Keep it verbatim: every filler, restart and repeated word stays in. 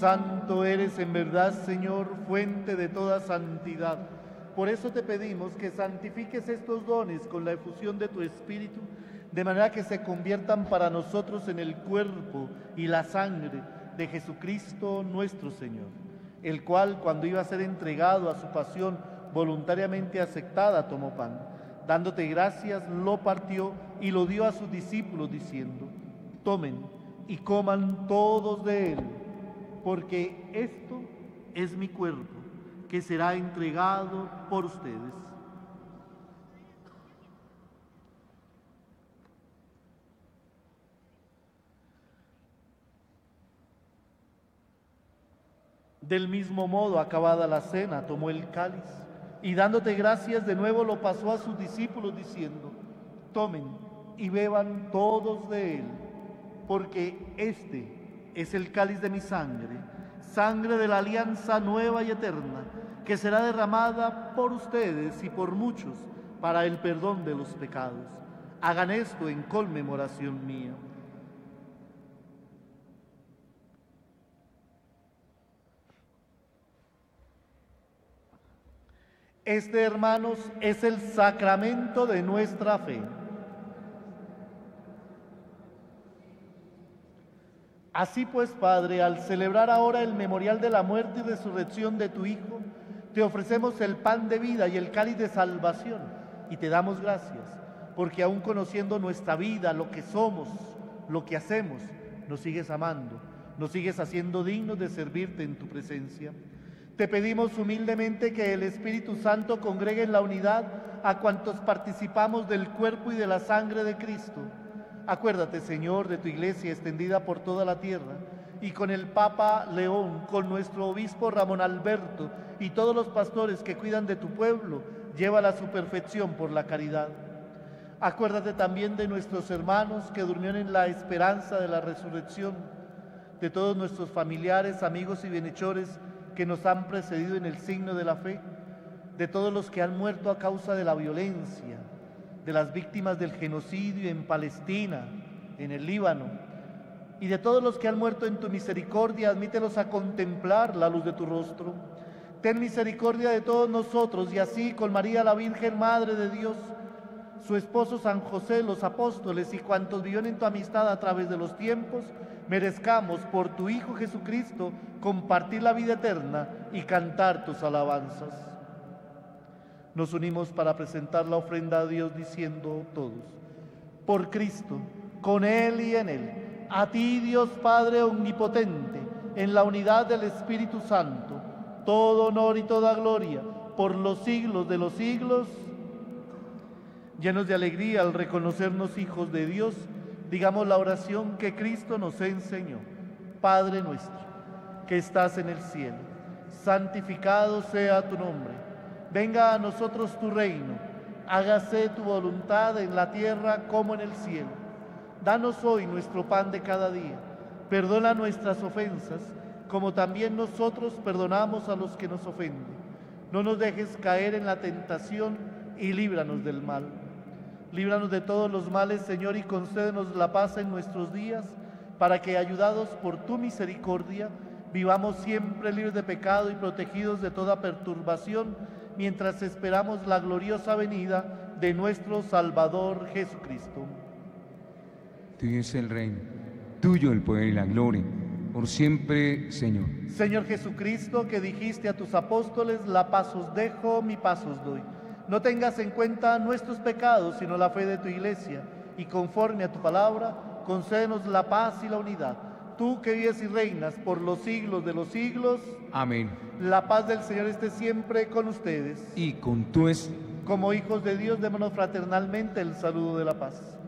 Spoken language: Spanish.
Santo eres en verdad, Señor, fuente de toda santidad. Por eso te pedimos que santifiques estos dones con la efusión de tu Espíritu, de manera que se conviertan para nosotros en el cuerpo y la sangre de Jesucristo nuestro Señor, el cual, cuando iba a ser entregado a su pasión voluntariamente aceptada, tomó pan. Dándote gracias, lo partió y lo dio a sus discípulos, diciendo: tomen y coman todos de él, porque esto es mi cuerpo, que será entregado por ustedes. Del mismo modo, acabada la cena, tomó el cáliz y dándote gracias de nuevo lo pasó a sus discípulos, diciendo: tomen y beban todos de él, porque este es el cáliz de mi sangre, sangre de la alianza nueva y eterna, que será derramada por ustedes y por muchos para el perdón de los pecados. Hagan esto en conmemoración mía. Este, hermanos, es el sacramento de nuestra fe. Así pues, Padre, al celebrar ahora el memorial de la muerte y resurrección de tu Hijo, te ofrecemos el pan de vida y el cáliz de salvación, y te damos gracias, porque aun conociendo nuestra vida, lo que somos, lo que hacemos, nos sigues amando, nos sigues haciendo dignos de servirte en tu presencia. Te pedimos humildemente que el Espíritu Santo congregue en la unidad a cuantos participamos del cuerpo y de la sangre de Cristo. Acuérdate, Señor, de tu iglesia extendida por toda la tierra, y con el Papa León, con nuestro obispo Ramón Alberto y todos los pastores que cuidan de tu pueblo, llévala a su perfección por la caridad. Acuérdate también de nuestros hermanos que durmieron en la esperanza de la resurrección, de todos nuestros familiares, amigos y bienhechores que nos han precedido en el signo de la fe, de todos los que han muerto a causa de la violencia, de las víctimas del genocidio en Palestina, en el Líbano, y de todos los que han muerto en tu misericordia, admítelos a contemplar la luz de tu rostro. Ten misericordia de todos nosotros, y así con María la Virgen, Madre de Dios, su esposo San José, los apóstoles y cuantos vivieron en tu amistad a través de los tiempos, merezcamos por tu Hijo Jesucristo compartir la vida eterna y cantar tus alabanzas. Nos unimos para presentar la ofrenda a Dios diciendo todos: por Cristo, con Él y en Él, a ti, Dios Padre omnipotente, en la unidad del Espíritu Santo, todo honor y toda gloria por los siglos de los siglos. Llenos de alegría al reconocernos hijos de Dios, digamos la oración que Cristo nos enseñó. Padre nuestro, que estás en el cielo, santificado sea tu nombre. Venga a nosotros tu reino, hágase tu voluntad en la tierra como en el cielo. Danos hoy nuestro pan de cada día. Perdona nuestras ofensas, como también nosotros perdonamos a los que nos ofenden. No nos dejes caer en la tentación y líbranos del mal. Líbranos de todos los males, Señor, y concédenos la paz en nuestros días, para que, ayudados por tu misericordia, vivamos siempre libres de pecado y protegidos de toda perturbación, mientras esperamos la gloriosa venida de nuestro Salvador Jesucristo. Tuyo es el reino, tuyo el poder y la gloria, por siempre, Señor. Señor Jesucristo, que dijiste a tus apóstoles: la paz os dejo, mi paz os doy. No tengas en cuenta nuestros pecados, sino la fe de tu iglesia, y conforme a tu palabra, concédenos la paz y la unidad. Tú que vives y reinas por los siglos de los siglos. Amén. La paz del Señor esté siempre con ustedes. Y con tu espíritu. Como hijos de Dios, démonos fraternalmente el saludo de la paz.